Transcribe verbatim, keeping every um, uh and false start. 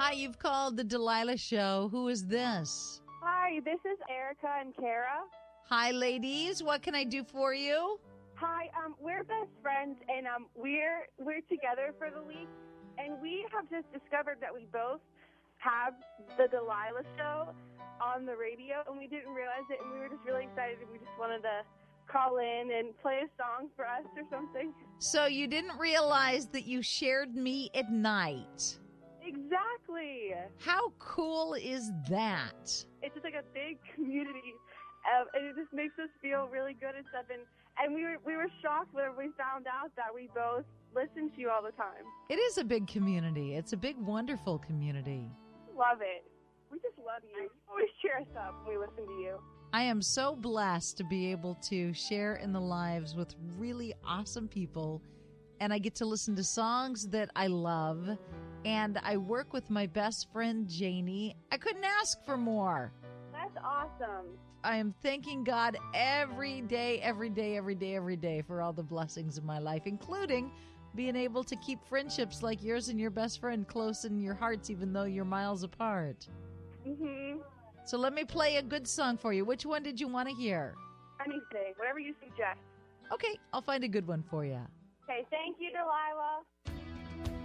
Hi, you've called the Delilah Show. Who is this? Hi, this is Erica and Kara. Hi, ladies. What can I do for you? Hi, um, we're best friends, and um, we're we're together for the week, and we have just discovered that we both have the Delilah Show on the radio, and we didn't realize it, and we were just really excited, and we just wanted to call in and play a song for us or something. So you didn't realize that you shared me at night. Exactly. How cool is that? It's just like a big community, uh, and it just makes us feel really good and stuff. And, and we were we were shocked when we found out that we both listen to you all the time. It is a big community. It's a big, wonderful community. Love it. We just love you. You always cheer us up when we listen to you. I am so blessed to be able to share in the lives with really awesome people, and I get to listen to songs that I love, and I work with my best friend, Janie. I couldn't ask for more. That's awesome. I am thanking God every day, every day, every day, every day for all the blessings in my life, including being able to keep friendships like yours and your best friend close in your hearts, even though you're miles apart. Mm-hmm. So let me play a good song for you. Which one did you want to hear? Anything, whatever you suggest. Okay, I'll find a good one for you. Okay, thank you, Delilah.